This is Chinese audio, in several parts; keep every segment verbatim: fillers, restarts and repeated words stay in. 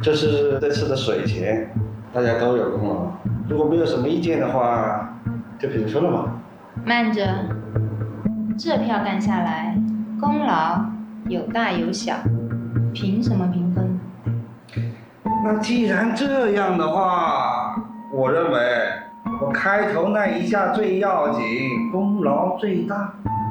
这是这次的水钱，大家都有功劳。如果没有什么意见的话，就平分了吧。 慢着，这票干下来，功劳有大有小，凭什么平分？ 那既然这样的话，我认为我开头那一下最要紧，功劳最大。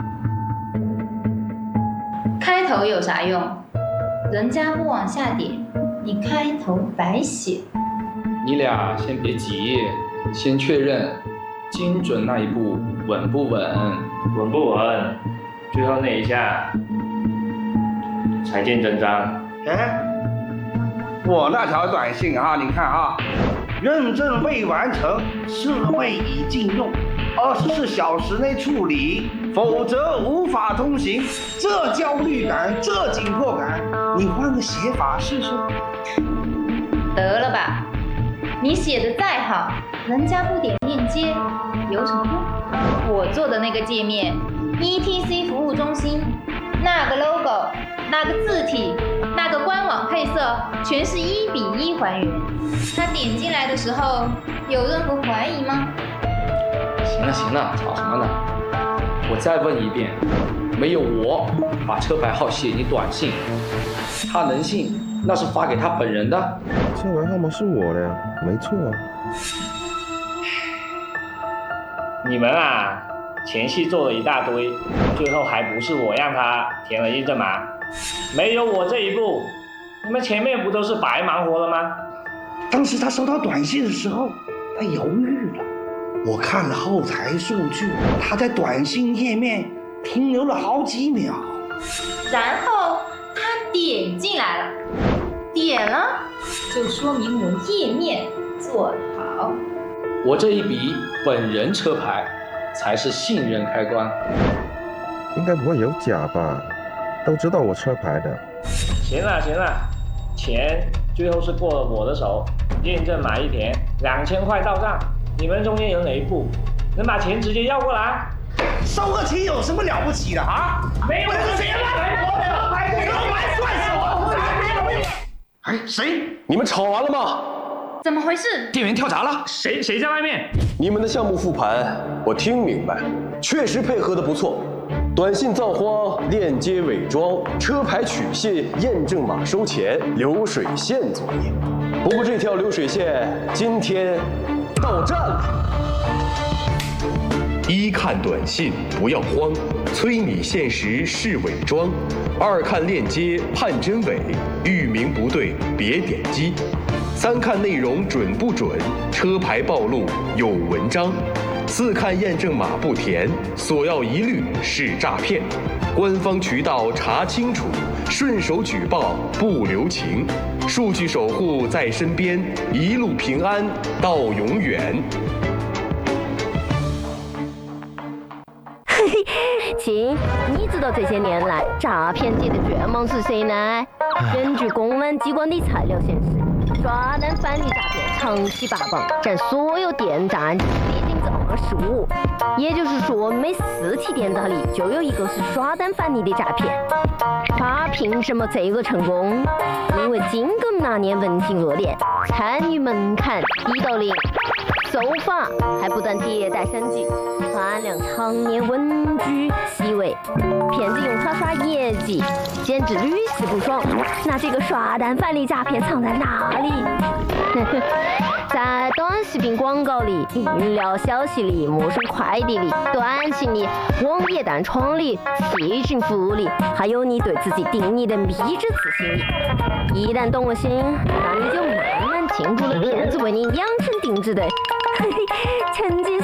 开头有啥用？人家不往下点，你开头白写。 你俩先别急，先确认精准那一步稳不稳？ 稳不稳？最后那一下才见真章。 哎，我那条短信啊，你看啊，认证未完成，设备已禁用，二十四小时内处理，否则无法通行。这焦虑感，这紧迫感，你换个写法试试。 得了吧，你写的再好，人家不点链接，有什么用？我做的那个界面 ，E T C 服务中心，那个 logo， 那个字体，那个官网配色，全是一比一还原。他点进来的时候，有任何怀疑吗？ 行了行了，吵什么呢？我再问一遍，没有我把车牌号写进短信，他能信那是发给他本人的？ 车牌号码是我的，没错啊。 你们啊，前戏做了一大堆，最后还不是我让他填了验证码？没有我这一步，你们前面不都是白忙活了吗？ 当时他收到短信的时候，他犹豫了。我看了后台数据，他在短信页面停留了好几秒， 然后他点进来了，点了就说明我页面做得好。 我这一笔本人车牌才是信任开关。 应该不会有假吧？都知道我车牌的。 行了行了，钱最后是过了我的手，验证码一填，两千块到账。你们中间有哪一步能把钱直接要过来？ 收个钱有什么了不起的啊？ 没有这钱来，我的牌给我买，算死我！ 哎，谁？ 你们吵完了吗？ 怎么回事？ 店员跳闸了。 谁谁在外面？ 你们的项目复盘，我听明白，确实配合的不错。短信造花、链接伪装、车牌取卸、验证码收钱、流水线作业。不过这条流水线今天到站了。 一看短信不要慌，催你限时是伪装；二看链接判真伪，域名不对别点击；三看内容准不准，车牌暴露有文章；四看验证码不填，索要一律是诈骗。官方渠道查清楚，顺手举报不留情。数据守护在身边，一路平安到永远。 亲，你知道这些年来诈骗界的卷王是谁呢？根据公安机关的材料显示，刷单返利诈骗长期霸榜，占所有电诈案的百分之二十五。也就是说，每四起电诈里就有一个是刷单返利的诈骗。他凭什么这个成功？因为金梗那年问题恶劣，参与门槛低到零。手法还不断迭代升级，团量常年稳居 C 位，骗子用它刷业绩，简直屡试不爽。那这个刷单返利诈骗藏在哪里？在短视频广告里、饮料消息里、陌生快递里、短信里、网页弹窗里、微信服务里，还有你对自己定义的迷之自信里。一旦动了心，那你就慢慢进入了骗子为你量身定制的成绩